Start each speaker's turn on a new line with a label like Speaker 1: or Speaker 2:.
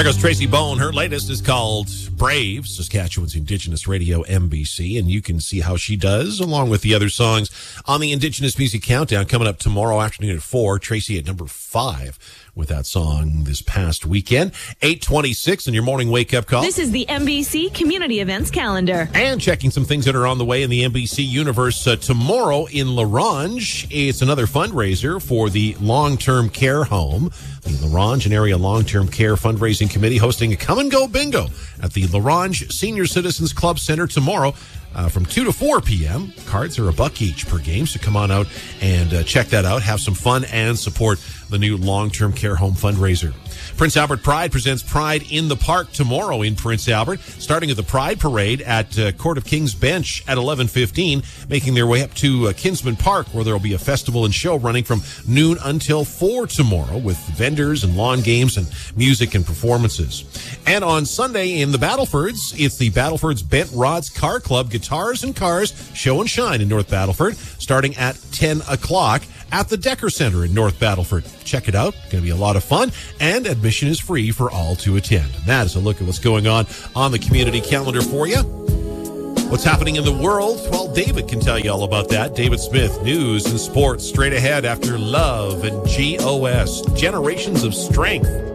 Speaker 1: There goes Tracy Bone. Her latest is called Brave, Saskatchewan's Indigenous Radio MBC, and you can see how she does, along with the other songs, on the Indigenous Music Countdown coming up tomorrow afternoon at 4. Tracy at number 5 with that song this past weekend. 8:26 on your morning wake-up call.
Speaker 2: This is the MBC Community Events Calendar.
Speaker 1: And checking some things that are on the way in the MBC universe. Tomorrow in La Ronge, it's another fundraiser for the long-term care home. The La Ronge and Area Long-Term Care Fundraising Committee hosting a Come and Go Bingo at the La Ronge Senior Citizens Club Center tomorrow from 2 to 4 p.m. Cards are $1 each per game, so come on out and check that out. Have some fun and support the new long-term care home fundraiser. Prince Albert Pride presents Pride in the Park tomorrow in Prince Albert, starting at the Pride Parade at Court of King's Bench at 11:15, making their way up to Kinsman Park, where there will be a festival and show running from noon until 4 tomorrow with vendors and lawn games and music and performances. And on Sunday in the Battlefords, it's the Battlefords Bent Rods Car Club Guitars and Cars Show and Shine in North Battleford, starting at 10 o'clock at the Decker Center in North Battleford. Check it out. It's going to be a lot of fun, and admission is free for all to attend. And that is a look at what's going on the community calendar for you. What's happening in the world? Well, David can tell you all about that. David Smith, news and sports straight ahead after Love and GOS, Generations of Strength.